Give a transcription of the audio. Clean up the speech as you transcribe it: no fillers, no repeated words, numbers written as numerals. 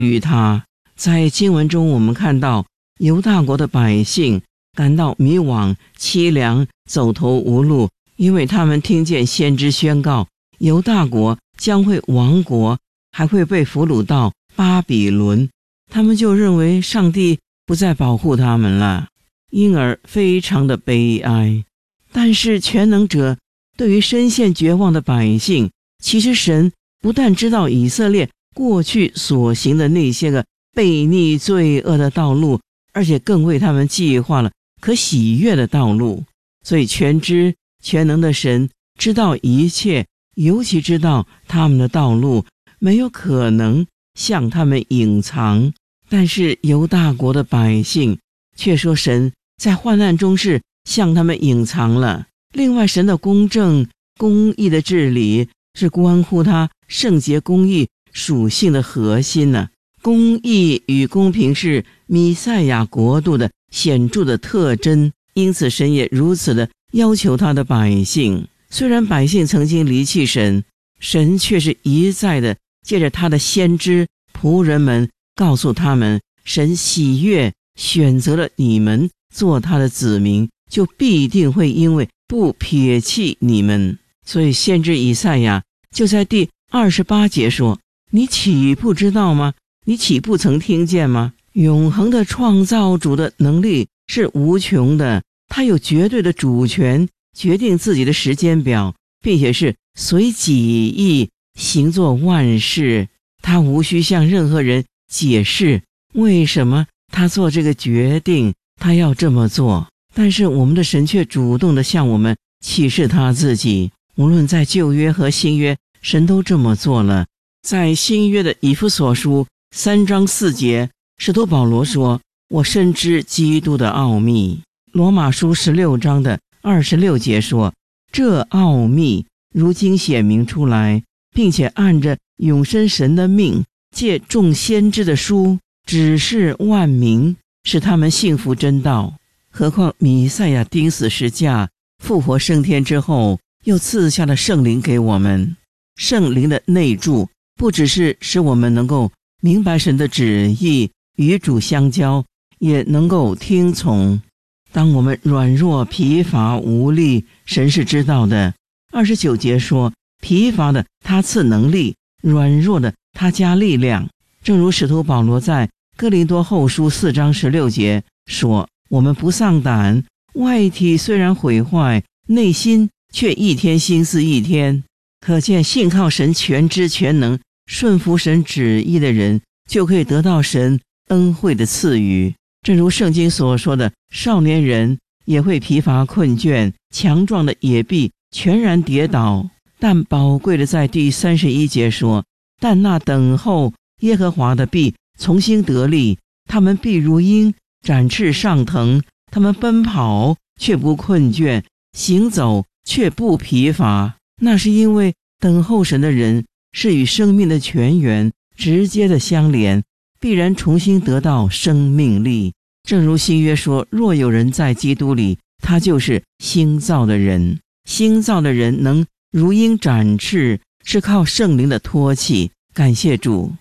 于他。在经文中我们看到犹大国的百姓感到迷惘凄凉，走投无路，因为他们听见先知宣告犹大国将会亡国，还会被俘虏到巴比伦，他们就认为上帝不再保护他们了，因而非常的悲哀。但是全能者对于深陷绝望的百姓，其实神不但知道以色列过去所行的那些个悖逆罪恶的道路，而且更为他们计划了可喜悦的道路。所以全知全能的神知道一切，尤其知道他们的道路没有可能向他们隐藏。但是犹大国的百姓却说神在患难中是向他们隐藏了。另外，神的公正公义的治理是关乎他圣洁公义属性的核心呢。公义与公平是弥赛亚国度的显著的特征，因此神也如此的要求他的百姓。虽然百姓曾经离弃神，神却是一再的借着他的先知仆人们告诉他们，神喜悦选择了你们做他的子民，就必定会因为不撇弃你们。所以先知以赛亚就在第28节说，你岂不知道吗？你岂不曾听见吗？永恒的创造主的能力是无穷的，他有绝对的主权，决定自己的时间表，并且是随己意行作万事。他无需向任何人解释为什么他做这个决定，他要这么做。但是我们的神却主动地向我们启示他自己，无论在旧约和新约，神都这么做了。在新约的以弗所书3章4节，使徒保罗说，我深知基督的奥秘。罗马书16章的26节说，这奥秘如今显明出来，并且按着永生神的命，借众先知的书指示万民，使他们信服真道。何况弥赛亚钉死十架，复活升天之后，又赐下了圣灵给我们。圣灵的内住不只是使我们能够明白神的旨意，与主相交，也能够听从。当我们软弱疲乏无力，神是知道的。29节说，疲乏的他赐能力，软弱的他加力量。正如使徒保罗在哥林多后书4章16节说，我们不丧胆，外体虽然毁坏，内心却一天心思一天。可见信靠神全知全能，顺服神旨意的人，就可以得到神恩惠的赐予。正如圣经所说的，少年人也会疲乏困倦，强壮的也必全然跌倒。但宝贵的在第31节说，但那等候耶和华的必重新得力，他们必如鹰展翅上腾，他们奔跑却不困倦，行走却不疲乏。那是因为等候神的人是与生命的泉源直接的相连，必然重新得到生命力。正如新约说，若有人在基督里，他就是新造的人。新造的人能如鹰展翅，是靠圣灵的托起。感谢主。